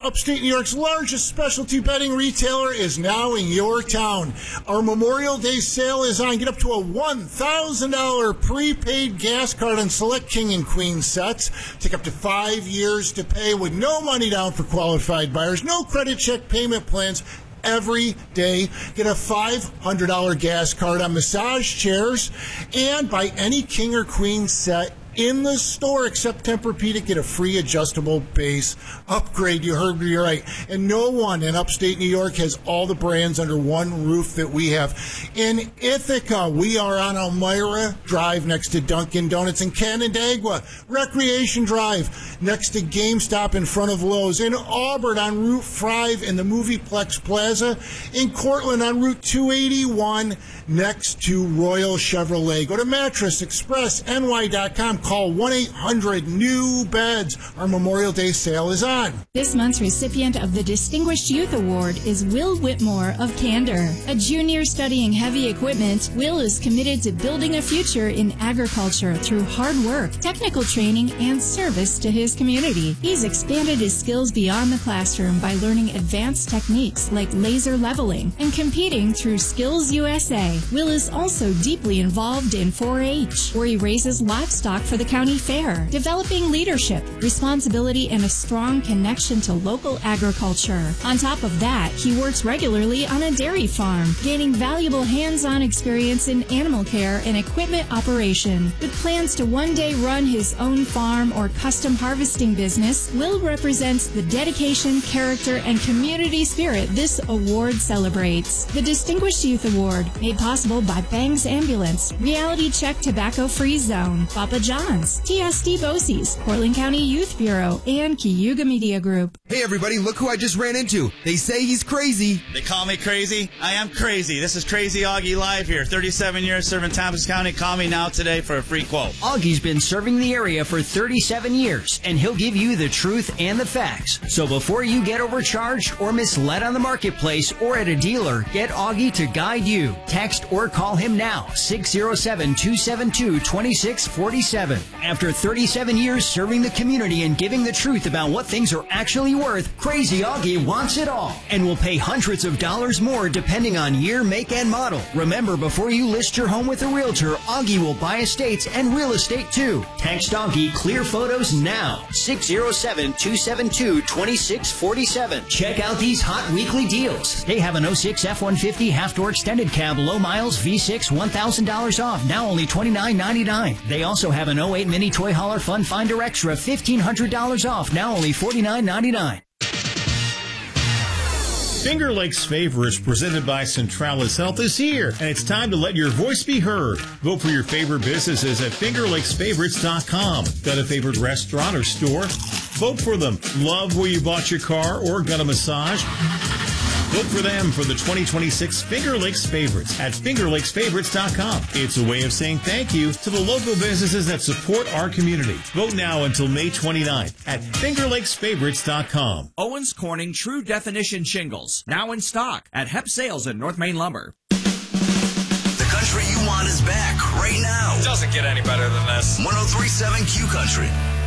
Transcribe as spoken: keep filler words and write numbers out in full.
upstate New York's largest specialty bedding retailer, is now in your town. Our Memorial Day sale is on. Get up to a one thousand dollars prepaid gas card on select king and queen sets. Take up to five years to pay with no money down for qualified buyers. No credit check payment plans. Every day, get a five hundred dollars gas card on massage chairs, and buy any king or queen set in the store except Tempur-Pedic, get a free adjustable base upgrade. You heard me right. And no one in upstate New York has all the brands under one roof that we have. In Ithaca, we are on Elmira Drive next to Dunkin' Donuts. In Canandaigua, Recreation Drive next to GameStop in front of Lowe's. In Auburn on Route five in the Movieplex Plaza. In Cortland on Route two eighty-one next to Royal Chevrolet. Go to mattress express N Y dot com. Call one eight hundred new beds. Our Memorial Day sale is on. This month's recipient of the Distinguished Youth Award is Will Whitmore of Candor. A junior studying heavy equipment, Will is committed to building a future in agriculture through hard work, technical training, and service to his community. He's expanded his skills beyond the classroom by learning advanced techniques like laser leveling and competing through Skills U S A. Will is also deeply involved in four H, where he raises livestock for the county fair, developing leadership, responsibility, and a strong connection to local agriculture. On top of that, he works regularly on a dairy farm, gaining valuable hands-on experience in animal care and equipment operation. With plans to one day run his own farm or custom harvesting business, Will represents the dedication, character, and community spirit this award celebrates. The Distinguished Youth Award, made possible by Bangs Ambulance, Reality Check Tobacco Free Zone, Papa John's, T S D Bosie's, Portland County Youth Bureau, and Cayuga Media Group. Hey everybody, look who I just ran into. They say he's crazy. They call me crazy? I am crazy. This is Crazy Augie live here. thirty-seven years serving Thompson County. Call me now today for a free quote. Augie's been serving the area for thirty-seven years, and he'll give you the truth and the facts. So before you get overcharged or misled on the marketplace or at a dealer, get Augie to guide you. Text or call him now, six oh seven, two seven two, two six four seven. After thirty-seven years serving the community and giving the truth about what things are actually worth, Crazy Augie wants it all and will pay hundreds of dollars more depending on year, make, and model. Remember, before you list your home with a realtor, Augie will buy estates and real estate too. Text Augie clear photos now, six oh seven, two seven two, two six four seven. Check out these hot weekly deals. They have an oh six F one fifty half-door extended cab, low miles, V six, one thousand dollars off, now only twenty-nine ninety-nine. They also have an oh eight Mini Toy Hauler Fun Finder Extra, fifteen hundred dollars off, now only forty-nine ninety-nine. Finger Lakes Favorites, presented by Centralis Health, is here, and it's time to let your voice be heard. Vote for your favorite businesses at finger lakes favorites dot com. Got a favorite restaurant or store? Vote for them. Love where you bought your car or got a massage? Vote for them for the twenty twenty-six Finger Lakes Favorites at finger lakes favorites dot com. It's a way of saying thank you to the local businesses that support our community. Vote now until May twenty-ninth at finger lakes favorites dot com. Owens Corning True Definition Shingles, now in stock at Hep Sales and North Main Lumber. The country you want is back right now. Doesn't get any better than this. one oh three point seven Q Country.